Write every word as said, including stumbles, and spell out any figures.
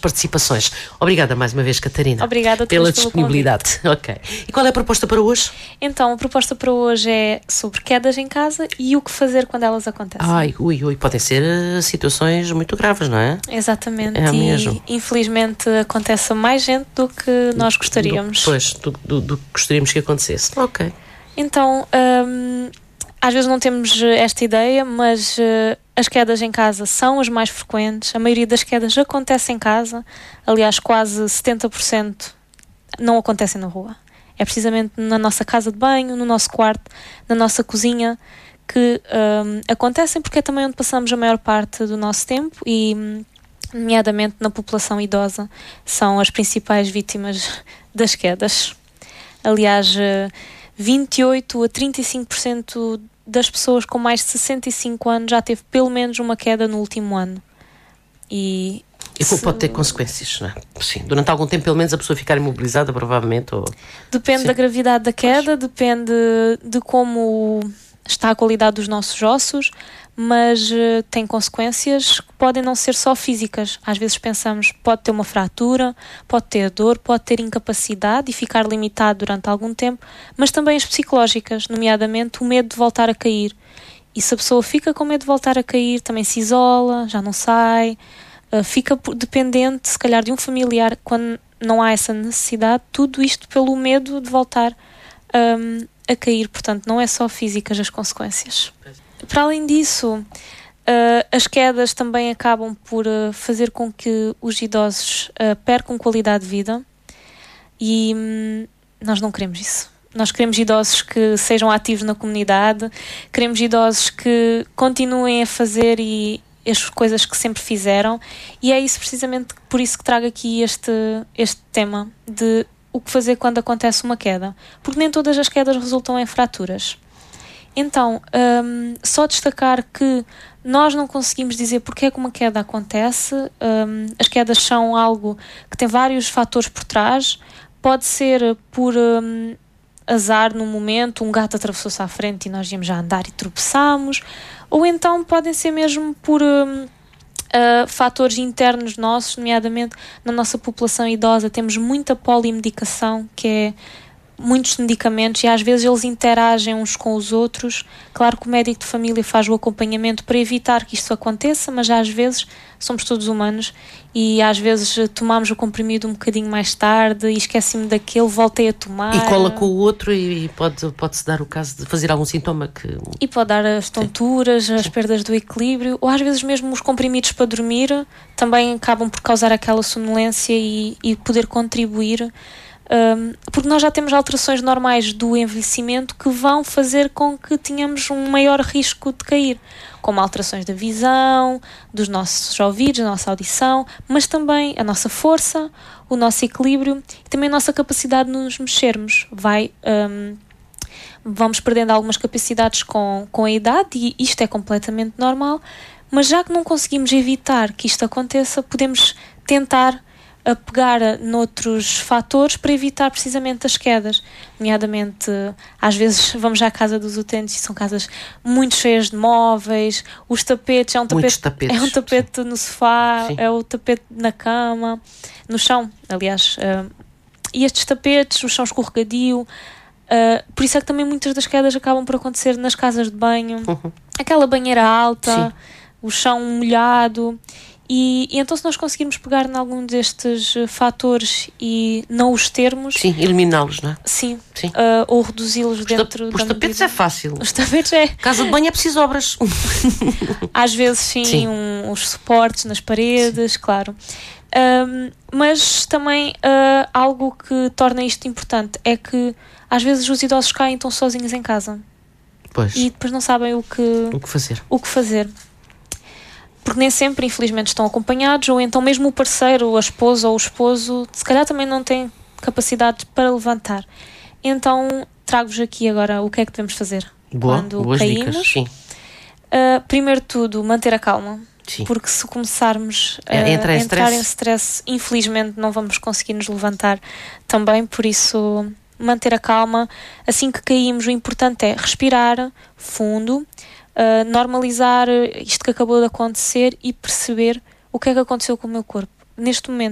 participações. Obrigada mais uma vez, Catarina. Obrigada pela disponibilidade. Ok. E qual é a proposta para hoje? Então, a proposta para hoje é sobre quedas em casa e o que fazer quando elas acontecem. Ai, ui, ui, podem ser uh, situações muito graves, não é? Exatamente. É e mesmo. Infelizmente acontece a mais gente do que nós gostaríamos. Do, pois, do, do, do que gostaríamos que acontecesse. Ok. Então, hum, às vezes não temos esta ideia, mas uh, as quedas em casa são as mais frequentes. A maioria das quedas acontece em casa. Aliás, quase setenta por cento não acontecem na rua. É precisamente na nossa casa de banho, no nosso quarto, na nossa cozinha, que um, acontecem, porque é também onde passamos a maior parte do nosso tempo e, nomeadamente na população idosa, são as principais vítimas das quedas. Aliás, vinte e oito a trinta e cinco por cento das pessoas com mais de sessenta e cinco anos já teve pelo menos uma queda no último ano. E, e se... pode ter consequências, não é? Sim, durante algum tempo pelo menos a pessoa ficar imobilizada, provavelmente. Ou... Depende Sim. da gravidade da queda, pois. Depende de como está a qualidade dos nossos ossos, mas uh, tem consequências que podem não ser só físicas. Às vezes pensamos, pode ter uma fratura, pode ter dor, pode ter incapacidade e ficar limitado durante algum tempo, mas também as psicológicas, nomeadamente o medo de voltar a cair. E se a pessoa fica com medo de voltar a cair, também se isola, já não sai, uh, fica dependente, se calhar, de um familiar, quando não há essa necessidade, tudo isto pelo medo de voltar um, a cair. Portanto, não é só físicas as consequências. Para além disso, uh, as quedas também acabam por uh, fazer com que os idosos uh, percam qualidade de vida e hum, nós não queremos isso. Nós queremos idosos que sejam ativos na comunidade, queremos idosos que continuem a fazer e as coisas que sempre fizeram, e é isso precisamente por isso que trago aqui este, este tema de o que fazer quando acontece uma queda, porque nem todas as quedas resultam em fraturas. Então, um, só destacar que nós não conseguimos dizer porque é que uma queda acontece. Um, as quedas são algo que tem vários fatores por trás. Pode ser por um, azar no momento, um gato atravessou-se à frente e nós íamos já andar e tropeçamos, ou então podem ser mesmo por um, uh, fatores internos nossos, nomeadamente na nossa população idosa temos muita polimedicação, que é muitos medicamentos, e às vezes eles interagem uns com os outros. Claro que o médico de família faz o acompanhamento para evitar que isto aconteça, mas às vezes somos todos humanos e às vezes tomamos o comprimido um bocadinho mais tarde e esqueci-me daquele, voltei a tomar. E cola com o outro e pode, pode-se dar o caso de fazer algum sintoma que... E pode dar as tonturas, Sim. as Sim. perdas do equilíbrio, ou às vezes mesmo os comprimidos para dormir também acabam por causar aquela sonolência e, e poder contribuir. Um, porque nós já temos alterações normais do envelhecimento que vão fazer com que tenhamos um maior risco de cair, como alterações da visão, dos nossos ouvidos, da nossa audição, mas também a nossa força, o nosso equilíbrio e também a nossa capacidade de nos mexermos. Vai, um, vamos perdendo algumas capacidades com, com a idade e isto é completamente normal, mas já que não conseguimos evitar que isto aconteça, podemos tentar a pegar noutros fatores para evitar precisamente as quedas, nomeadamente às vezes vamos à casa dos utentes e são casas muito cheias de móveis, os tapetes, é um tapete, tapetes, é um tapete sim. no sofá, Sim. é o tapete na cama, no chão, aliás, uh, e estes tapetes, o chão escorregadio, uh, por isso é que também muitas das quedas acabam por acontecer nas casas de banho, uhum. aquela banheira alta, Sim. o chão molhado. E, e então se nós conseguirmos pegar em algum destes uh, fatores e não os termos... Sim, eliminá-los, não é? Sim, sim. Uh, ou reduzi-los os dentro ta- da Os tapetes medida. é fácil. Os tapetes é... Casa de banho é preciso obras. Às vezes sim, sim. Um, uns suportes nas paredes, sim. Claro. Um, mas também uh, algo que torna isto importante é que às vezes os idosos caem e estão sozinhos em casa. Pois. E depois não sabem o que, o que fazer. O que fazer. Porque nem sempre, infelizmente, estão acompanhados, ou então mesmo o parceiro, a esposa ou o esposo, se calhar também não tem capacidade para levantar. Então, trago-vos aqui agora o que é que devemos fazer. Boa, quando boas caímos. Dicas, sim. Uh, primeiro de tudo, manter a calma. Sim. Porque se começarmos a é, entrar, em, entrar stress. em stress, infelizmente não vamos conseguir nos levantar também, por isso manter a calma. Assim que caímos, o importante é respirar fundo, Uh, normalizar isto que acabou de acontecer e perceber o que é que aconteceu com o meu corpo. Neste momento